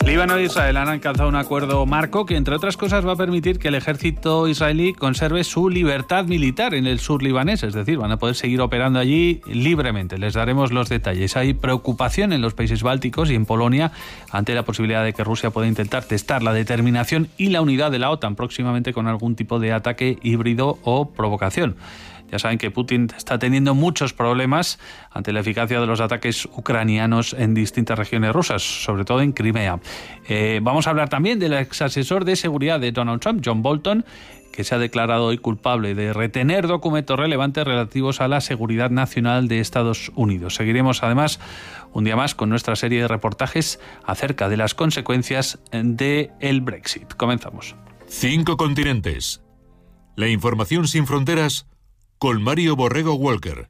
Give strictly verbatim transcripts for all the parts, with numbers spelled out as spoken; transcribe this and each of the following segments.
Líbano e Israel han alcanzado un acuerdo marco que, entre otras cosas, va a permitir que el ejército israelí conserve su libertad militar en el sur libanés, es decir, van a poder seguir operando allí libremente. Les daremos los detalles. Hay preocupación en los países bálticos y en Polonia ante la posibilidad de que Rusia pueda intentar testar la determinación y la unidad de la OTAN próximamente con algún tipo de ataque híbrido o provocación. Ya saben que Putin está teniendo muchos problemas ante la eficacia de los ataques ucranianos en distintas regiones rusas, sobre todo en Crimea. Eh, vamos a hablar también del exasesor de seguridad de Donald Trump, John Bolton, que se ha declarado hoy culpable de retener documentos relevantes relativos a la seguridad nacional de Estados Unidos. Seguiremos además un día más con nuestra serie de reportajes acerca de las consecuencias del Brexit. Comenzamos. Cinco continentes. La información sin fronteras con Mario Borrego Walker.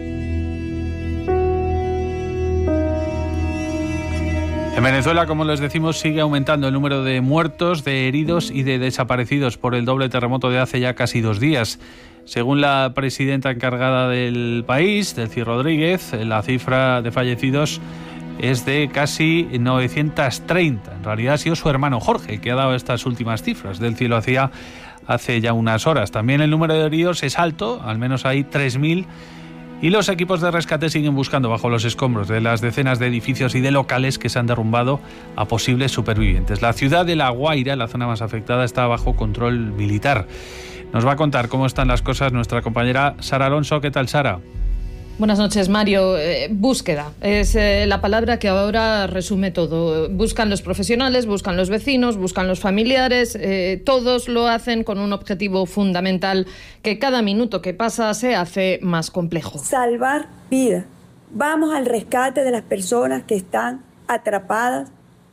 En Venezuela, como les decimos, sigue aumentando el número de muertos, de heridos y de desaparecidos por el doble terremoto de hace ya casi dos días. Según la presidenta encargada del país, Delcy Rodríguez, la cifra de fallecidos es de casi novecientos treinta. En realidad ha sido su hermano Jorge que ha dado estas últimas cifras. Delcy lo hacía hace ya unas horas. También el número de heridos es alto, al menos hay tres mil, y los equipos de rescate siguen buscando bajo los escombros de las decenas de edificios y de locales que se han derrumbado a posibles supervivientes. La ciudad de La Guaira, la zona más afectada, está bajo control militar. Nos va a contar cómo están las cosas nuestra compañera Sara Alonso. ¿Qué tal, Sara? Buenas noches, Mario. Eh, búsqueda es eh, la palabra que ahora resume todo. Buscan los profesionales, buscan los vecinos, buscan los familiares. Eh, todos lo hacen con un objetivo fundamental, que cada minuto que pasa se hace más complejo. Salvar vidas. Vamos al rescate de las personas que están atrapadas,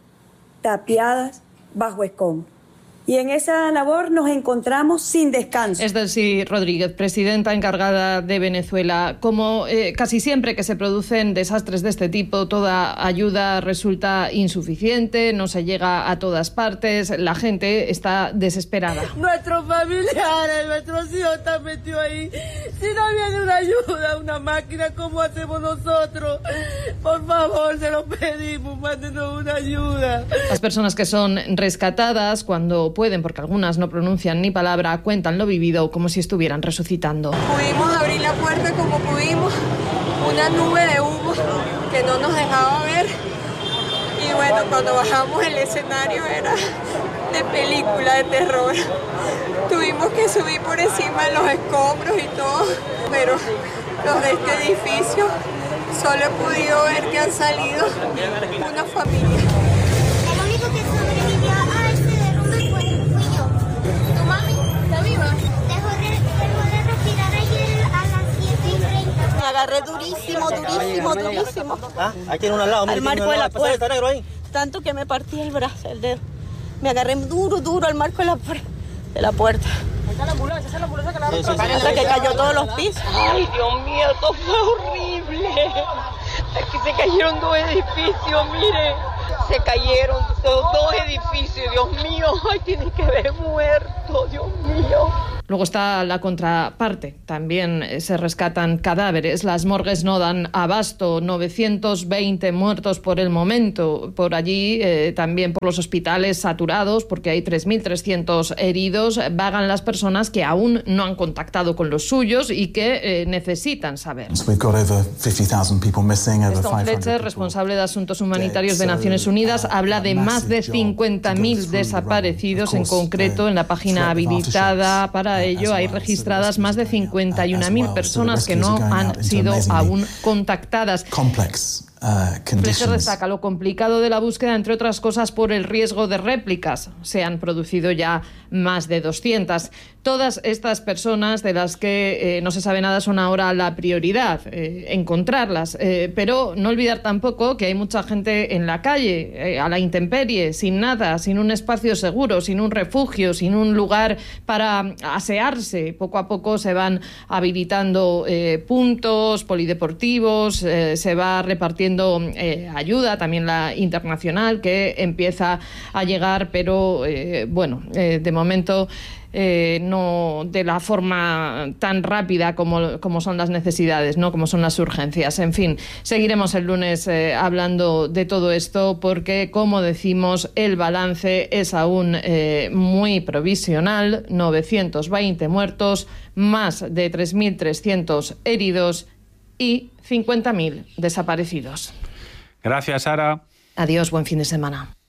tapiadas, bajo escombros. Y en esa labor nos encontramos sin descanso. Es Delcy Rodríguez, presidenta encargada de Venezuela. Como eh, casi siempre que se producen desastres de este tipo, toda ayuda resulta insuficiente, no se llega a todas partes, la gente está desesperada. Nuestros familiares, nuestros hijos están metidos ahí. Si no viene una ayuda, una máquina, ¿cómo hacemos nosotros? Por favor, se lo pedimos, mándenos una ayuda. Las personas que son rescatadas, cuando pueden, porque algunas no pronuncian ni palabra, cuentan lo vivido como si estuvieran resucitando. Pudimos abrir la puerta como pudimos, una nube de humo que no nos dejaba ver, y bueno, cuando bajamos el escenario era de película de terror. Tuvimos que subir por encima de los escombros y todo, pero los de este edificio solo he podido ver que han salido una familia. Me agarré durísimo, durísimo, durísimo. Ah, ahí tiene uno al lado. Al marco de la puerta. Negro ahí. Tanto que me partí el brazo, el dedo. Me agarré duro, duro al marco de la, de la puerta. Ahí está la ambulancia, esa es la ambulancia que la sí, sí, sí. Hasta que cayó todos los pisos. Ay, Dios mío, esto fue horrible. Aquí se cayeron dos edificios, mire. Se cayeron dos, dos edificios, Dios mío. Ay, tienen que haber muerto, Dios mío. Luego está la contraparte, también se rescatan cadáveres, las morgues no dan abasto, novecientos veinte muertos por el momento, por allí eh, también por los hospitales saturados, porque hay tres mil trescientos heridos, vagan las personas que aún no han contactado con los suyos y que eh, necesitan saber. Stone Fletcher, responsable de Asuntos Humanitarios de Naciones Unidas, habla de más de cincuenta mil desaparecidos, en concreto en la página habilitada para ello hay registradas más de cincuenta y una mil personas que no han sido aún contactadas. Fletcher destaca lo complicado de la búsqueda, entre otras cosas, por el riesgo de réplicas. Se han producido ya más de doscientas. Todas estas personas de las que eh, no se sabe nada son ahora la prioridad, eh, encontrarlas. Eh, pero no olvidar tampoco que hay mucha gente en la calle, eh, a la intemperie, sin nada, sin un espacio seguro, sin un refugio, sin un lugar para asearse. Poco a poco se van habilitando eh, puntos polideportivos, eh, se va repartiendo pidiendo eh, ayuda, también la internacional, que empieza a llegar, pero eh, bueno, eh, de momento eh, no de la forma tan rápida como, como son las necesidades, ¿no? Como son las urgencias. En fin, seguiremos el lunes eh, hablando de todo esto porque, como decimos, el balance es aún eh, muy provisional, novecientos veinte muertos, más de tres mil trescientos heridos y cincuenta mil desaparecidos. Gracias, Sara. Adiós, buen fin de semana.